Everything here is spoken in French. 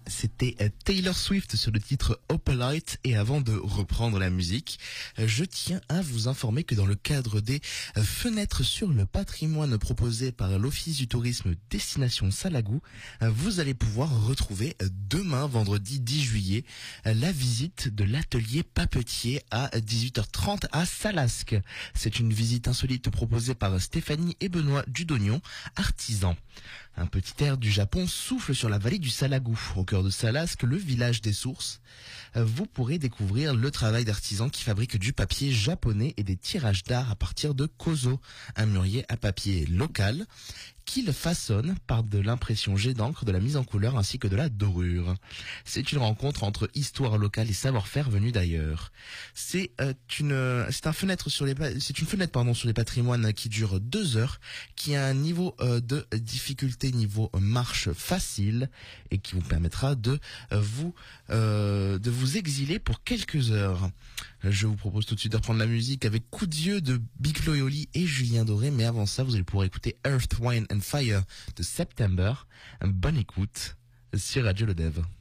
C'était Taylor Swift sur le titre Opalite, et avant de reprendre la musique, je tiens à vous informer que dans le cadre des fenêtres sur le patrimoine proposées par l'Office du tourisme Destination Salagou, vous allez pouvoir retrouver demain, vendredi 10 juillet, la visite de l'atelier papetier à 18h30 à Salasque. C'est une visite insolite proposée par Stéphanie et Benoît Dudognon, artisans. Un petit air du Japon souffle sur la vallée du Salagou. Au cœur de Salasque, le village des sources, vous pourrez découvrir le travail d'artisans qui fabriquent du papier japonais et des tirages d'art à partir de kozo, un mûrier à papier local qu'il façonne par de l'impression jet d'encre, de la mise en couleur ainsi que de la dorure. C'est une rencontre entre histoire locale et savoir-faire venu d'ailleurs. C'est une fenêtre sur les patrimoines qui dure 2 heures, qui a un niveau de difficulté niveau marche facile et qui vous permettra de vous exiler pour quelques heures. Je vous propose tout de suite de reprendre la musique avec Coup d'yeux de Big Flo et Oli et Julien Doré, mais avant ça, vous allez pouvoir écouter Earth, Wine and Fire de September. Bonne écoute sur Radio Le Dev.